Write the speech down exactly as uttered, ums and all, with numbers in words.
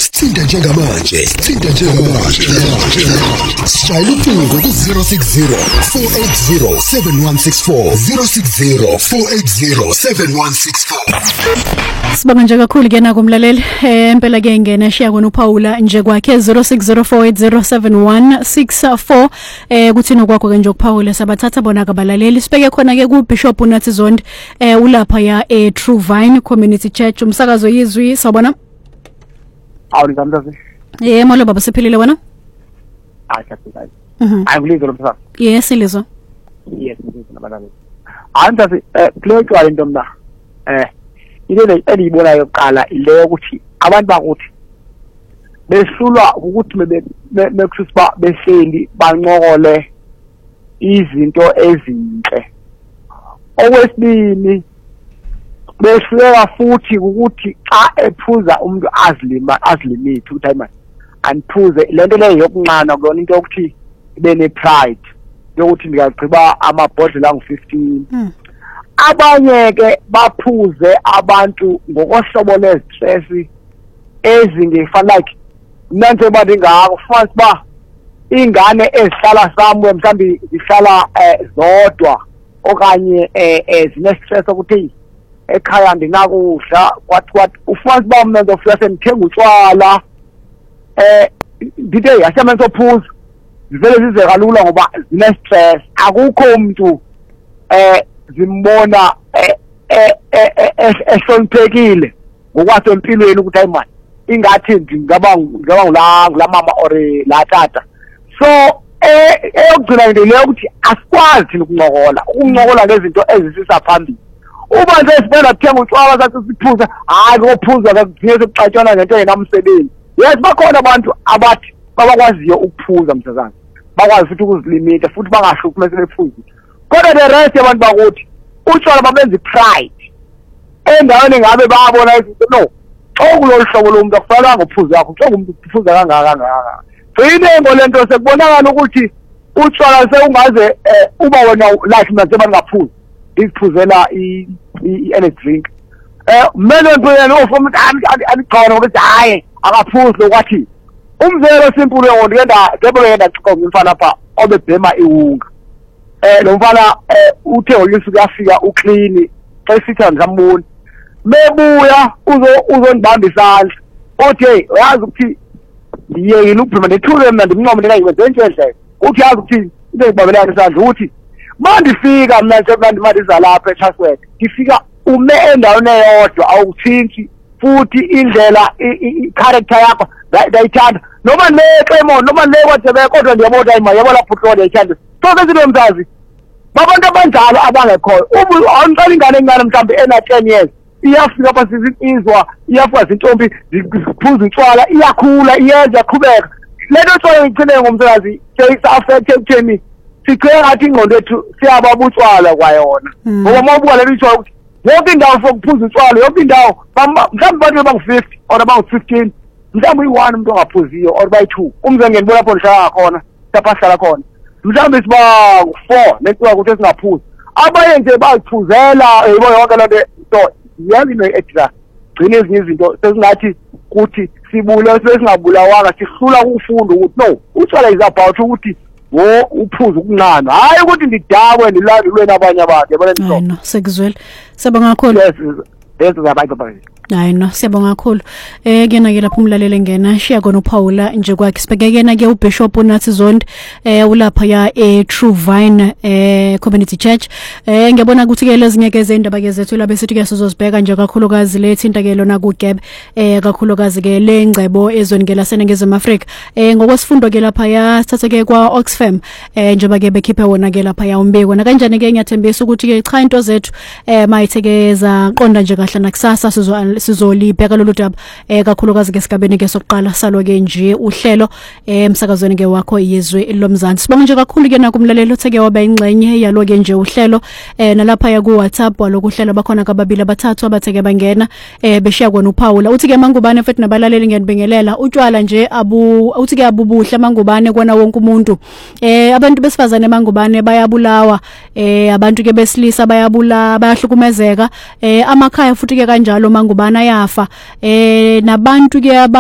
Sithinta njengamanje, sithinta njengamanje. Shayela ucingo ku zero six zero four eight zero seven one six four zero six zero four eight zero seven one six four. Sibonga nje kakhulu ke na kumlaleli empela ke ngene shiya kona uPaula nje kwakhe zero six zero four eight zero seven one six four eh kuthina kwakho ke nje uPaula sabathatha bona kabalaleli sibeke khona ke ku Bishop Unathi Zondi eh ulapha ya e True Vine Community Church umsakazo yizwi sabona awuri ngamzazi eh molo baba siphilile wena akathikayo mhm ayibulizwe lo msakazo yes lizo yes ngizwe nabantwana antazi eh plotwa into mna eh ile eliyibona yokuqala ile ukuthi abantu bakuthi behlulwa ukuthi mekusiba behleli banqokole izinto ezinhle. Okwesibini behluleka futhi ukuthi xa ephuza umuntu azilima azilimithe ukuthi hayi aniphuze lento leyo yokunqana kuyona into yokuthi ibe ne pride yokuthi ngiyagqiba amabhodlela angu fifteen. Abanye ke baphuze abantu ngokohlobo lestress ezingefana like nante bathi ngako futhi ba ingane ezihlala somewhere mhlambi zihlala zodwa okanye ezine stress ukuthi ekhaya ndinakudla kwathi kwathi ufanele ba umuntu ofika senithenga utshwala eh ngithe yasebenza ophuza zivele zize kalula ngoba zine stress akukho umuntu eh zimbona ehloniphekile ngokwaso empilweni ukuthi hayi man ingathi ngaba ngaba ngula ngula mama or la tata. So eh eyokugcina into leyo ukuthi asikwazi thina ukuncokola ukuncokola ngezinto ezisisa phambili. Uma nje sibona kuthenga utshwala sathi siphuza hayi kophuza kakuthiyese ukuxatshana ngento enamsebenzi. Yes bakhona abantu abathi babakwaziyo ukuphuza msazana bakwazi futhi ukuzilimita futhi bangahlukumezi bephuza. Kodwa the rest yabantu bakuthi utshwala babenza pride endaweni ngabe babona izinto no okulolu hlobo lomuntu akufanele ngophuza yakho uthi umuntu uphuza kangaka kangaka. So inengo lento sekubonakala ukuthi utshwala seungaze uba wena like manje bangaphuza isiphuzela i energy drink eh mele mpela ofuna aliqhona ukuthi hayi akaphuzi lokwathi umzelo simple yona ngenda ngebe ngenda xiqonga imfana lapha obebhema iwunga. Eh lo mfana uthe ngoyisuku yafika uclean xa sitha ngizambona mebuya uzo uzonibamba isandla uthi hey uyazi ukuthi yeyini ubhema nethule mina ndimncome nina yiwenze njenhle uthi yazi ukuthi into ibabelana isandla uthi mandifika mina nje mandimaliza lapha eChatsworth ngifika ume endaweni eyodwa awuthintshi futhi indlela i-character yakho dayithanda noma neXemo noma nekwathe kodwa ndiyabona hayi mayabo lapho uhlolo yayithanda sonke izinto mzazi babantu abanjalo abangekhoyo ubu awuncela ingane engane mhlawumbe ena ten years iyafika pha sizizwa iyafika zintombi ziphuza utshwala iyakhula iyenza yaqhubeka lento tshwala igcine ngomsakazi takes affect ekutheni sikhwela ngathi ingqondo yethu siyababutshwala kwayona ngoba mawubuka lelo tshwala ukuthi yonke indawo fokuphuza utshwala yonke indawo mhlawumbe bantu bangu fifty or bangu fifteen mhlawumbe uyi-one umuntu ongaphuziyo or bayi-two umzengeni ngibo lapho ndihlala khona lapha sihlala khona mhlawumbe siba four nentuka ukuthi singaphuzi abanye nje bayiphuzela yibo yonke lento so yazi no-extra gcina ezinye izinto sesingathi kuthi sibule sesingabulawanga sihlula ukufunda ukuthi no utshwala is about ukuthi wo uphuza ukunqana hayi ukuthi ndidakwe ndilandulwe nabanye abantu yabona nto hayi no sekuzwela sibonga kakhulu yes yes zabantu bayi hayi no siyabonga kakhulu eh kena ke lapho umlaleli ngena shiya kona uPaula nje kwakhe sibheke kena ke uBishop Unathi Zondi eh ulapha ya e True Vine eh Community Church eh ngiyabona ukuthi ke lezinye ke zendaba ke zethu labe sithi ke sizozibheka nje kakhulukazi lethinta ke lona ku Gap eh kakhulukazi ke lengcebo ezongela senengezwe Africa eh ngokwesifundo ke lapha ya sithathe ke kwa Oxfam eh njengoba ke bekhiphe wona ke lapha ya umbeko na kanjani ke ngiyathembisa ukuthi ke cha into zethu eh mayithekeza qonda nje kahle nakusasa sizo sizolibheka lolu daba eh kakhulukazi ke sigabeni ke sokuqala salo ke nje uhlelo eh emsakazweni ke wakho yezwe lomzansi. Sibonga nje kakhulu ke nakumlalelo theke waba ingxenye yalo ke nje uhlelo eh nalapha ya ku WhatsApp walokuhlela bakhona kababili abathathu abatheke bangena eh beshiya kona uPaula uthi ke mangubane futhi nabalaleli ngiyanibingelela utshwala nje abu uthi ke abubuhle mangubane kona wonke umuntu eh abantu besifazane mangubane bayabulawa eh abantu ke besilisa bayabula bayahlukumezeka eh amakhaya futhi ke kanjalo mangubane yafa eh nabantu ke